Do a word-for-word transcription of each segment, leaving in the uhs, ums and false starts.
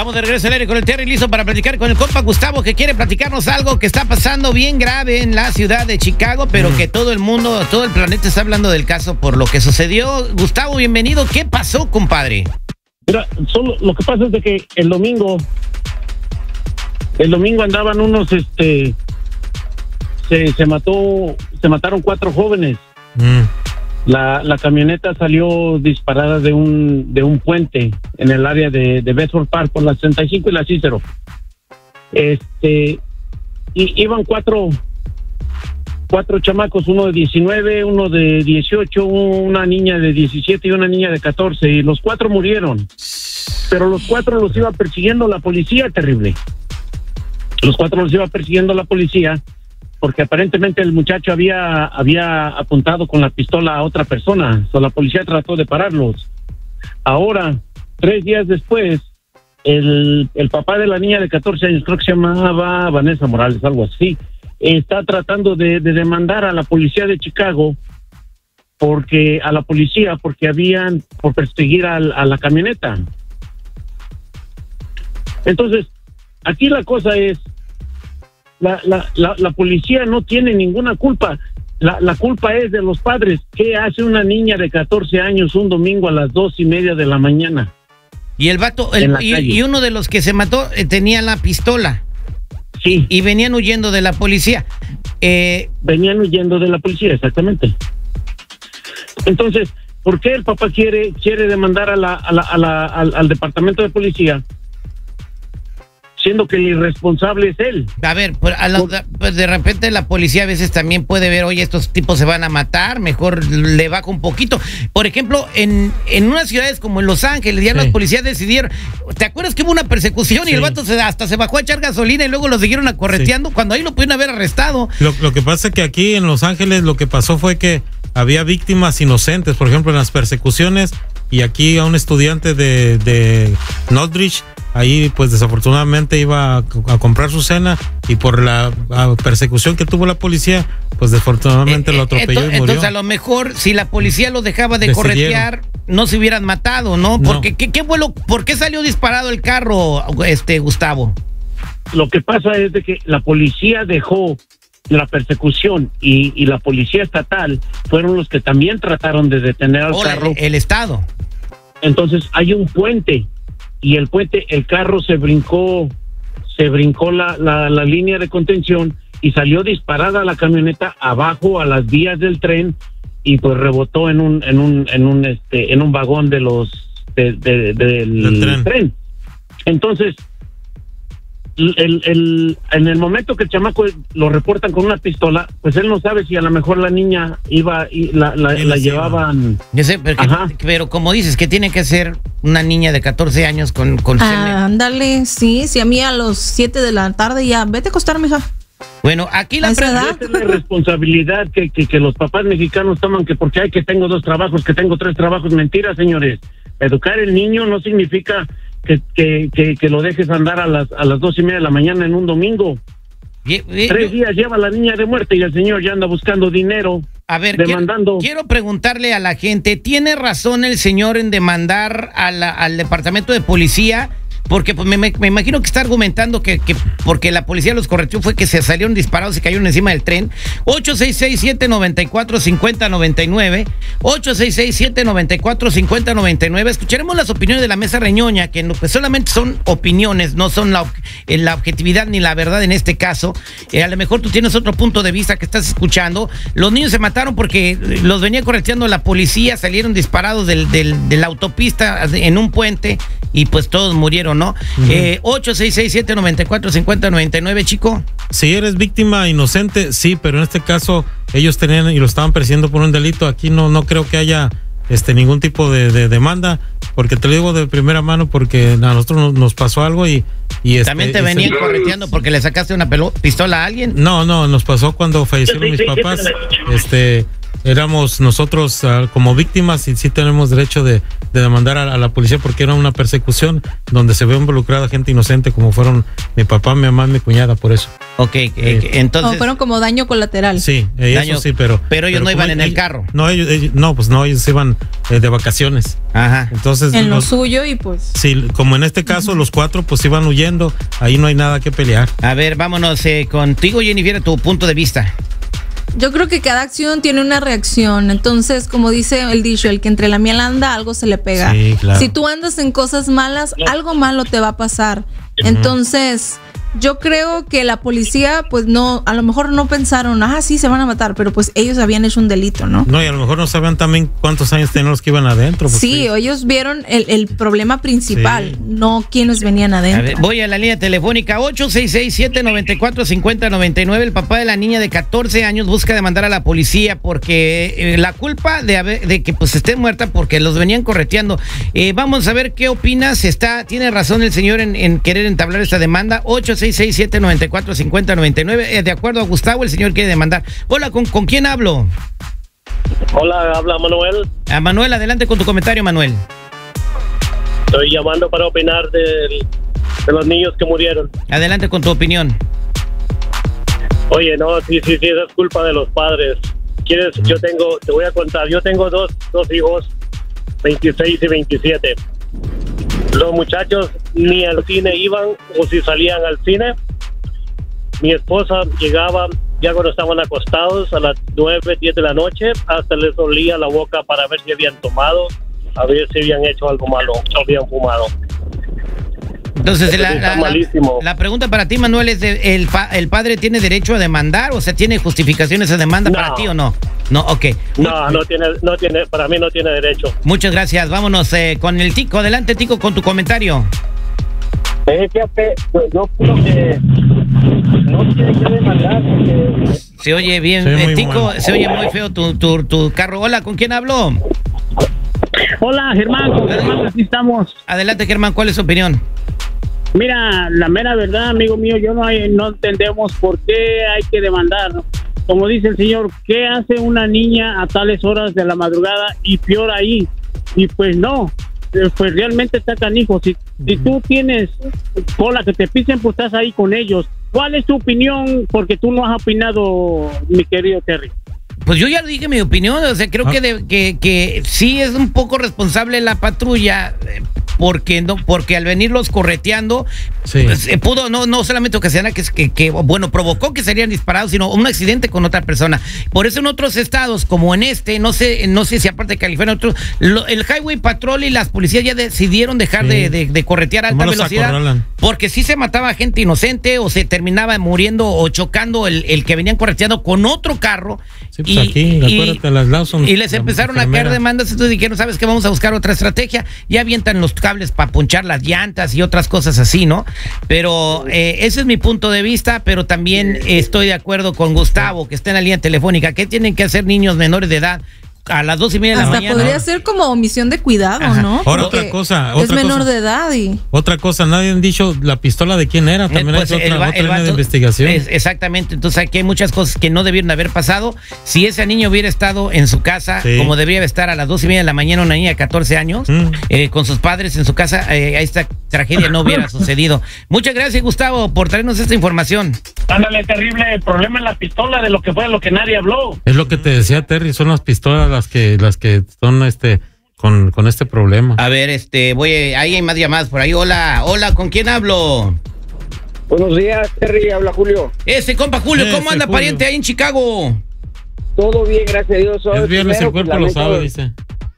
Estamos de regreso al aire con el Terry, listo para platicar con el compa Gustavo, que quiere platicarnos algo que está pasando bien grave en la ciudad de Chicago, pero mm. que todo el mundo, todo el planeta está hablando del caso por lo que sucedió. Gustavo, bienvenido. ¿Qué pasó, compadre? Mira, solo lo que pasa es de que el domingo, el domingo andaban unos, este, se, se mató, se mataron cuatro jóvenes. Mm. La, la camioneta salió disparada de un de un puente en el área de, de Bedford Park por la sesenta y cinco y la Cicero. Este, y iban cuatro cuatro chamacos, uno de diecinueve, uno de dieciocho, una niña de diecisiete y una niña de catorce, y los cuatro murieron. Pero los cuatro los iba persiguiendo la policía, terrible. Los cuatro los iba persiguiendo la policía porque aparentemente el muchacho había había apuntado con la pistola a otra persona. So, la policía trató de pararlos. Ahora, tres días después, el, el papá de la niña de catorce años, creo que se llamaba Vanessa Morales, algo así, está tratando de, de demandar a la policía de Chicago porque a la policía porque habían por perseguir a, a la camioneta. Entonces, aquí la cosa es, La, la, la, la policía no tiene ninguna culpa. La, la culpa es de los padres. ¿Qué hace una niña de catorce años un domingo a las dos y media de la mañana? Y el vato, el, y, y uno de los que se mató eh, tenía la pistola. Sí. Y venían huyendo de la policía. Eh, venían huyendo de la policía, exactamente. Entonces, ¿por qué el papá quiere quiere demandar a la, a la, a la, al, al departamento de policía, siendo que el irresponsable es él? A ver, pues, a la, pues de repente la policía a veces también puede ver, oye, estos tipos se van a matar, mejor le baja un poquito. Por ejemplo, en, en unas ciudades como en Los Ángeles, ya sí. Las policías decidieron, ¿te acuerdas que hubo una persecución sí. y el vato se, hasta se bajó a echar gasolina y luego lo siguieron acorreteando sí. cuando ahí lo pudieron haber arrestado? Lo, lo que pasa es que aquí en Los Ángeles lo que pasó fue que había víctimas inocentes, por ejemplo, en las persecuciones, y aquí a un estudiante de, de Northridge, ahí pues desafortunadamente iba a, a comprar su cena y por la persecución que tuvo la policía, pues desafortunadamente eh, lo atropelló entonces, y murió. Entonces a lo mejor si la policía lo dejaba de Decidieron. corretear, no se hubieran matado, ¿no? Porque no. ¿qué, qué vuelo, ¿por qué salió disparado el carro, este Gustavo? Lo que pasa es de que la policía dejó la persecución y, y la policía estatal fueron los que también trataron de detener al Hola, carro. El, el estado. Entonces hay un puente y el puente, el carro se brincó, se brincó la, la, la línea de contención y salió disparada la camioneta abajo a las vías del tren y pues rebotó en un, en un, en un, este, en un vagón de los, de, de, de, del, del tren. tren. Entonces, el, el, en el momento que el chamaco lo reportan con una pistola, pues él no sabe si a lo mejor la niña iba y la, la, la llevaban. Yo sé, pero, que, pero como dices, que tiene que ser una niña de catorce años con, con ah, ándale, sí, si a mí a los siete de la tarde ya, vete a acostar, mija. Bueno, aquí la pregunta es la responsabilidad que, que, que los papás mexicanos toman, que porque hay que tengo dos trabajos, que tengo tres trabajos. Mentira, señores. Educar el niño no significa que, que, que, que lo dejes andar a las a las dos y media de la mañana en un domingo. Y, y, Tres días lleva la niña de muerte y el señor ya anda buscando dinero. A ver, demandando. Quiero, quiero preguntarle a la gente, ¿tiene razón el señor en demandar a la, al departamento de policía? Porque pues, me, me imagino que está argumentando que, que porque la policía los correteó fue que se salieron disparados y cayeron encima del tren. ocho seis seis, siete nueve cuatro, cinco cero nueve nueve ocho seis seis, siete nueve cuatro, cinco cero nueve nueve. Escucharemos las opiniones de la mesa reñoña, que no, pues solamente son opiniones, no son la, la objetividad ni la verdad en este caso. Eh, a lo mejor tú tienes otro punto de vista que estás escuchando. Los niños se mataron porque los venía correteando la policía, salieron disparados del, del, de la autopista en un puente y pues todos murieron, ¿no? Uh-huh. eh, ocho seis seis, siete nueve cuatro, cinco cero nueve nueve, chico. Si eres víctima inocente, sí, pero en este caso ellos tenían y lo estaban persiguiendo por un delito. Aquí no no creo que haya este ningún tipo de, de demanda, porque te lo digo de primera mano, porque a nosotros nos, nos pasó algo y, y este, ¿también te venían se... correteando porque le sacaste una pelo, pistola a alguien? No, no, nos pasó cuando fallecieron mis papás. Este, éramos nosotros uh, como víctimas y sí tenemos derecho de, de demandar a, a la policía porque era una persecución donde se ve involucrada gente inocente como fueron mi papá, mi mamá y mi cuñada, por eso. Ok, eh, eh, entonces... O fueron como daño colateral. Sí, eh, daño, eso sí, pero... Pero ellos pero no iban en ellos, el carro. No, ellos, ellos, no, pues no, ellos iban eh, de vacaciones. Ajá. Entonces... En lo los, suyo y pues... Sí, como en este caso, uh-huh. los cuatro pues iban huyendo, ahí no hay nada que pelear. A ver, vámonos eh, contigo, Jennifer, tu punto de vista. Yo creo que cada acción tiene una reacción. Entonces, como dice el dicho, el que entre la miel anda, algo se le pega. Sí, claro. Si tú andas en cosas malas, algo malo te va a pasar. Entonces, yo creo que la policía, pues no, a lo mejor no pensaron, ah, sí, se van a matar, pero pues ellos habían hecho un delito, ¿no? No, y a lo mejor no sabían también cuántos años tenían los que iban adentro. Pues, sí, sí, ellos vieron el, el problema principal, sí. no quienes venían adentro. A ver, voy a la línea telefónica ocho seis seis, siete nueve cuatro, cinco cero nueve nueve. El papá de la niña de catorce años busca demandar a la policía porque eh, la culpa de, haber, de que pues esté muerta porque los venían correteando. Eh, vamos a ver qué opinas. Está, tiene razón el señor en, en querer entablar esta demanda. ocho seis seis, siete nueve cuatro, cinco cero nueve nueve. Eh, de acuerdo a Gustavo, el señor quiere demandar. Hola, ¿con, ¿con quién hablo? Hola, habla Manuel. A Manuel, adelante con tu comentario, Manuel. Estoy llamando para opinar de, de los niños que murieron. Adelante con tu opinión. Oye, no, sí, sí, sí, es culpa de los padres. ¿Quieres? Mm. Yo tengo, te voy a contar, yo tengo dos, dos hijos, veintiséis y veintisiete. Los muchachos ni al cine iban, o si salían al cine, mi esposa llegaba ya cuando estaban acostados a las nueve, diez de la noche, hasta les olía la boca para ver si habían tomado, a ver si habían hecho algo malo, o habían fumado. Entonces, la, la, la, la pregunta para ti, Manuel, es: de, el, pa, ¿el padre tiene derecho a demandar? O sea, ¿tiene justificación esa demanda no. para ti o no? No, ok. No, no tiene, no tiene, para mí no tiene derecho. Muchas gracias. Vámonos eh, con el Tico. Adelante, Tico, con tu comentario. Eh, fíjate, pues yo creo que no tiene que demandar. Porque... Se oye bien, se oye eh, Tico, bueno. Se oye muy feo tu, tu, tu carro. Hola, ¿con quién hablo? Hola, Germán, con Germán, aquí estamos. Adelante, Germán, ¿cuál es su opinión? Mira, la mera verdad, amigo mío, yo no hay, no entendemos por qué hay que demandar. Como dice el señor, ¿qué hace una niña a tales horas de la madrugada y peor ahí? Y pues no, pues realmente está canijo. Si, si tú tienes cola que te pisen, pues estás ahí con ellos. ¿Cuál es tu opinión? Porque tú no has opinado, mi querido Terry. Pues yo ya dije mi opinión, o sea, creo ah. que, de, que, que sí es un poco responsable la patrulla, eh, porque no, porque al venirlos correteando, sí. pues, eh, pudo no, no solamente ocasionar que, que, que, bueno, provocó que serían disparados, sino un accidente con otra persona. Por eso en otros estados, como en este, no sé, no sé si aparte de California, otros, lo, el Highway Patrol y las policías ya decidieron dejar sí. de, de, de corretear a alta velocidad, acorralan. Porque sí se mataba gente inocente o se terminaba muriendo o chocando el, el que venían correteando con otro carro. Sí, pues y, aquí, acuérdate, las Lawson, y les empezaron la a caer demandas, entonces dijeron, ¿sabes qué? Vamos a buscar otra estrategia. Ya avientan los cables para ponchar las llantas y otras cosas así, ¿no? Pero eh, ese es mi punto de vista, pero también estoy de acuerdo con Gustavo, que está en la línea telefónica. ¿Qué tienen que hacer niños menores de edad a las dos y media de Hasta la mañana? Hasta podría ser como omisión de cuidado, Ajá. ¿no? Ahora Porque otra cosa. Otra es menor cosa. de edad y... Otra cosa, nadie han dicho la pistola de quién era. También pues hay otra, el, otra el vato, de investigación. Es, exactamente. Entonces aquí hay muchas cosas que no debieron haber pasado. Si ese niño hubiera estado en su casa, sí. como debería estar a las dos y media de la mañana, una niña de catorce años, mm. eh, con sus padres en su casa, eh, esta tragedia no hubiera sucedido. Muchas gracias, Gustavo, por traernos esta información. Ándale, terrible. El problema es la pistola, de lo que fue lo que nadie habló. Es lo que te decía Terry, son las pistolas las que las que son este con, con este problema. A ver, este, voy, ahí hay más llamadas por ahí. Hola, hola, ¿con quién hablo? Buenos días, Terry, habla Julio. Ese compa Julio, Ese ¿cómo anda, Julio. pariente, ahí en Chicago? Todo bien, gracias a Dios. Es viernes, el cuerpo lo sabe, dice.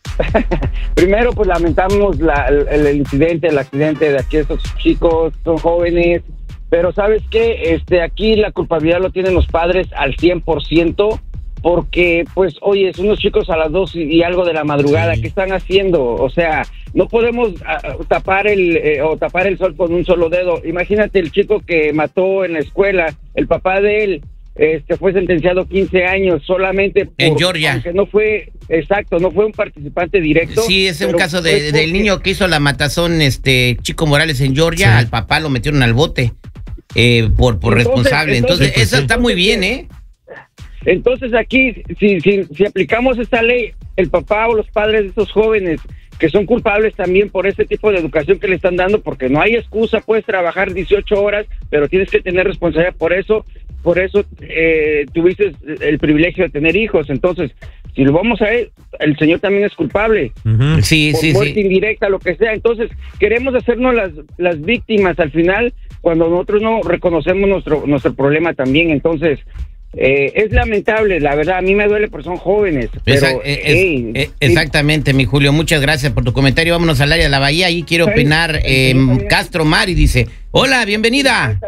Primero, pues lamentamos la, el, el incidente, el accidente de aquí, estos chicos son jóvenes, pero ¿sabes qué? Este, aquí la culpabilidad lo tienen los padres al cien por ciento, porque, pues, oye, son unos chicos a las dos y, y algo de la madrugada, sí. ¿Qué están haciendo? O sea, no podemos uh, tapar el eh, o tapar el sol con un solo dedo. Imagínate el chico que mató en la escuela, el papá de él, este, fue sentenciado quince años solamente por, en Georgia. Aunque no fue, exacto, no fue un participante directo. Sí, es un caso de, porque, del niño que hizo la matazón, este, Chico Morales en Georgia, sí. Al papá lo metieron al bote eh, por, por entonces, responsable. Entonces, entonces eso pues, está muy bien, ¿eh? Entonces aquí, si, si, si aplicamos esta ley, el papá o los padres de estos jóvenes que son culpables también por este tipo de educación que le están dando, porque no hay excusa, puedes trabajar dieciocho horas, pero tienes que tener responsabilidad por eso, por eso eh, tuviste el privilegio de tener hijos. Entonces, si lo vamos a ver, el señor también es culpable. Uh-huh. Sí, por sí, muerte sí. indirecta, lo que sea. Entonces, queremos hacernos las, las víctimas al final, cuando nosotros no reconocemos nuestro, nuestro problema también. Entonces, Eh, es lamentable, la verdad, a mí me duele porque son jóvenes. Pero, Exact- es- hey, es- exactamente, mi Julio, muchas gracias por tu comentario. Vámonos al área de la Bahía, ahí quiere opinar eh, Castro Mari, dice, hola, bienvenida.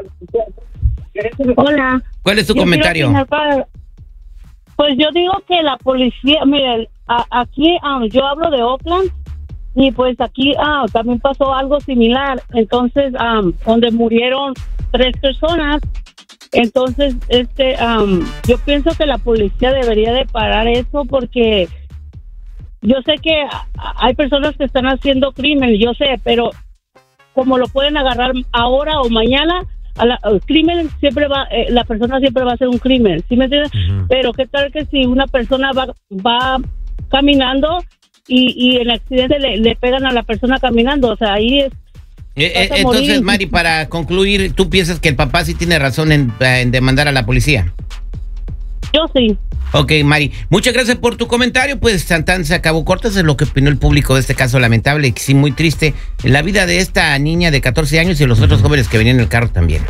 Hola. ¿Cuál es tu Yo comentario? quiero opinar para- Pues yo digo que la policía, mire, a- aquí um, yo hablo de Oakland y pues aquí ah, también pasó algo similar. Entonces, um, donde murieron tres personas. Entonces, este, um, yo pienso que la policía debería de parar eso porque yo sé que hay personas que están haciendo crimen, yo sé, pero como lo pueden agarrar ahora o mañana, a la, el crimen siempre va, eh, la persona siempre va a hacer un crimen, ¿sí me entiendes? Uh-huh. Pero qué tal que si una persona va, va caminando y, y en el accidente le, le pegan a la persona caminando, o sea, ahí es. Eh, entonces, Mari, para concluir, ¿tú piensas que el papá sí tiene razón en, en demandar a la policía? Yo sí. Ok, Mari, muchas gracias por tu comentario. Pues Santán se acabó corto, eso es lo que opinó el público de este caso lamentable y sí muy triste. La vida de esta niña de catorce años y los uh-huh. otros jóvenes que venían en el carro también.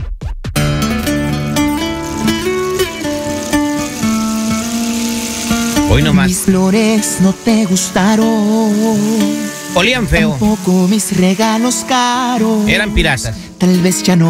Hoy nomás. Mis flores no te gustaron. Olían feo. Tampoco mis regalos caros. Eran piratas. Tal vez ya no